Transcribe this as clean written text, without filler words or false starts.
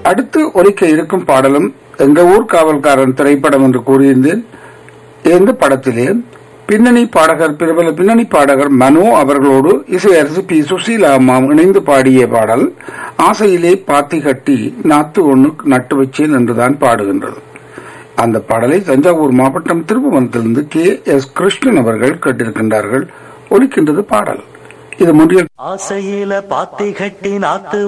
அடுத்து ஒலிக்க இருக்கும் பாடலும் எங்க ஊர் காவல்காரன் திரைப்படம் என்று கூறியிருந்தேன். இந்த படத்திலே பின்னணி பாடகர், பிரபல பின்னணி பாடகர் மனோ அவர்களோடு இசையரசு பி சுசீலா அம்மா இணைந்து பாடிய பாடல் ஆசையிலே பாத்தி கட்டி நாத்து ஒண்ணு நட்டு வச்சேன் என்றுதான் பாடுகின்றது. அந்த பாடலை தஞ்சாவூர் மாவட்டம் திருப்புவனத்திலிருந்து KS கிருஷ்ணன் அவர்கள் கேட்டிருக்கின்றார்கள். ஒலிக்கின்றது பாடல். இது முன்றியல் ஆசையில பாத்தி கட்டி நாத்து